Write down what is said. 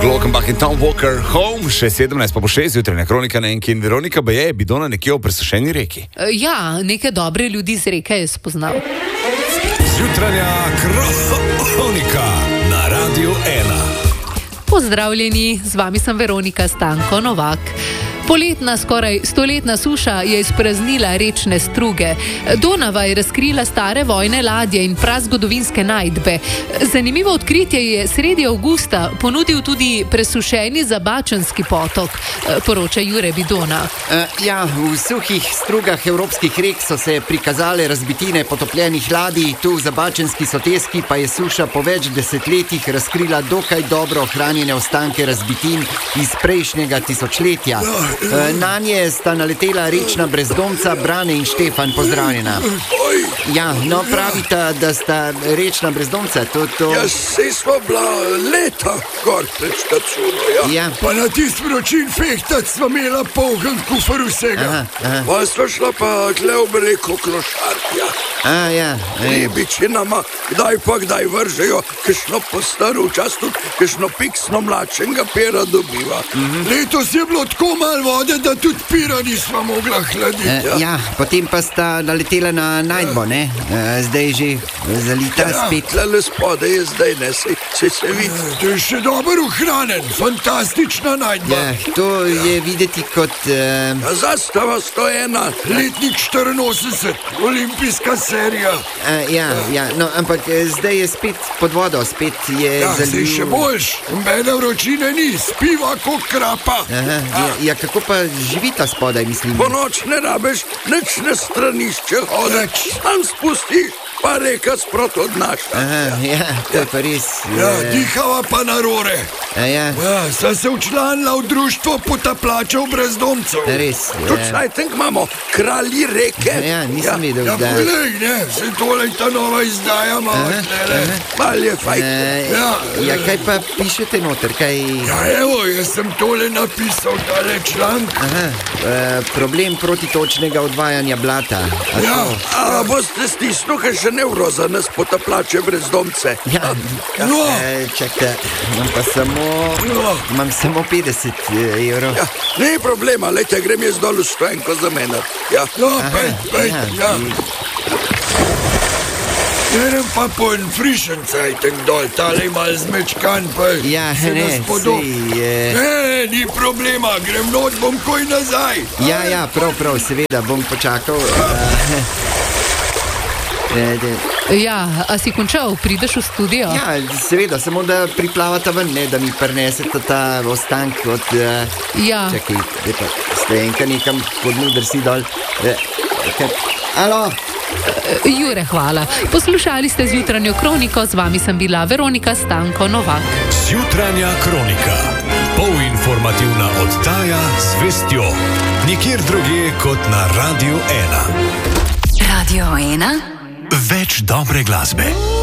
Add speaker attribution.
Speaker 1: Glockenbach in Tom Walker Home, še 17 pa po 6, jutranja kronika na Enki in Veronika Baje, bidona nekje v presušeni reki.
Speaker 2: Ja, neke dobre ljudi z reke je spoznal.
Speaker 3: Jutranja kronika na Radiu 1.
Speaker 2: Pozdravljeni, z vami sem Veronika Stanko Novak. Poletna, skoraj 100-letna suša je izpraznila rečne struge. Donava je razkrila stare vojne ladje in prazgodovinske najdbe. Zanimivo odkritje je sredi avgusta ponudil tudi presušeni Zabačanski potok, poroča Jure Bidona.
Speaker 4: V suhih strugah evropskih rek so se prikazale razbitine potopljenih ladij, tu v Zabačanski soteski pa je suša po več desetletjih razkrila dokaj dobro ohranjene ostanke razbitin iz prejšnjega tisočletja. Na nje sta naletela rečna brezdomca Brane in Štefan, pozdravljena. Pravita, da sta rečna brezdomca, to...
Speaker 5: Ja, sej smo bila leta gor pred štacuno, ja. Pa na tist vročin fehtac smo imela poln kufr vsega. Pa smo šla pa tle ob reko Klošartja. Ribiči nama kdaj vržejo, kakšno postaro včas tudi, kakšno piksno mlačenega pera dobiva. Letos je bilo tako malo vode, da tudi pira nismo mogla hladiti.
Speaker 4: Potem pa sta naletela na najdbo, ne? Zdaj že zalita spet.
Speaker 5: Tlele spode je zdaj, ne, se vidi. To je še dobro ohranjen, fantastična najdba.
Speaker 4: To je videti kot...
Speaker 5: Zastava 101, letnik 84, olimpijska serija.
Speaker 4: Ampak zdaj je spet pod vodo, spet je zaliv...
Speaker 5: Zdaj še boljš, mene vročine ni, spiva kot krapa.
Speaker 4: Kako pa živita spodaj, mislim?
Speaker 5: Po noč ne rabeš, nič na stranišče hodeč, sam spustiš, pa reka sprot odnaša.
Speaker 4: To je pa res...
Speaker 5: Dihava pa na rore. Sta se učlanila v društvo potaplačev brezdomcev.
Speaker 4: Res,
Speaker 5: Točnaj tenk imamo, kralji reke.
Speaker 4: Nisem videl, da...
Speaker 5: Poglej, ne, se tole ta nova izdaja malo tlele. Mal je fajn.
Speaker 4: Kaj pa pišete noter, kaj...
Speaker 5: Evo, jaz sem tole napisal, tale članek.
Speaker 4: Problem protitočnega odvajanja blata.
Speaker 5: Boste stisnil, kaj še nevroza nas potaplače brezdomce.
Speaker 4: Čakaj, imam samo 50 evrov.
Speaker 5: Ne problema, lejte, grem jaz dol v Stojenko za mene. Pej. Grem pa po en frišen cajtek dol, tale mal zmečkan, pa se nas podob. Ni problema, grem not, bom koj nazaj.
Speaker 4: Prav, seveda, bom počakal.
Speaker 2: A si končal, prideš v studio?
Speaker 4: Seveda, samo da priplavata ven, ne, da mi prinesete ta ostank od... Čakaj, lepa, Stojenka nekam pod dnu drsi dol. Alo?
Speaker 2: Jure, hvala. Poslušali ste zjutranjo kroniko, z vami sem bila Veronika Stanko Novak.
Speaker 3: Zjutranja kronika. Polinformativna oddaja z vestjo. Nikjer drugje kot na Radiu 1.
Speaker 6: Radio 1?
Speaker 3: Več dobre glasbe.